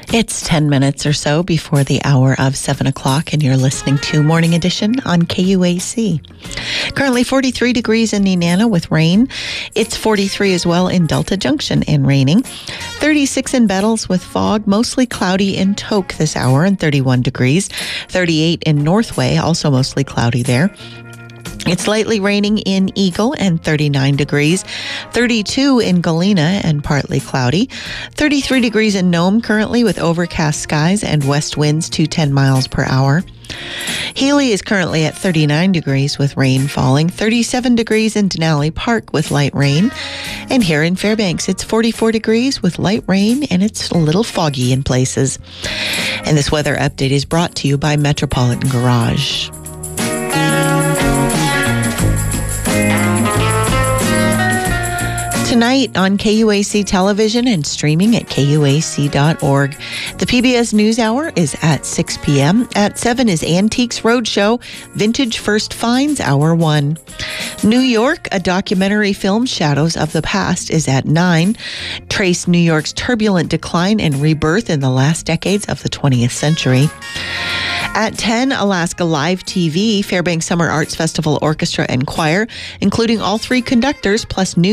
It's 10 minutes or so before the hour of 7 o'clock, and you're listening to Morning Edition on KUAC. Currently 43 degrees in Nenana with rain. It's 43 as well in Delta Junction and raining. 36 in Bettles with fog, mostly cloudy in Tok this hour and 31 degrees. 38 in Northway, also mostly cloudy there. It's lightly raining in Eagle and 39 degrees, 32 in Galena and partly cloudy, 33 degrees in Nome currently with overcast skies and west winds to 10 miles per hour. Healy is currently at 39 degrees with rain falling, 37 degrees in Denali Park with light rain. And here in Fairbanks, it's 44 degrees with light rain and it's a little foggy in places. And this weather update is brought to you by Metropolitan Garage. Tonight on KUAC Television and streaming at KUAC.org. The PBS NewsHour is at 6 p.m. At 7 is Antiques Roadshow, Vintage First Finds, Hour 1. New York, a documentary film, Shadows of the Past, is at 9. Trace New York's turbulent decline and rebirth in the last decades of the 20th century. At 10, Alaska Live TV, Fairbanks Summer Arts Festival Orchestra and Choir, including all three conductors, plus new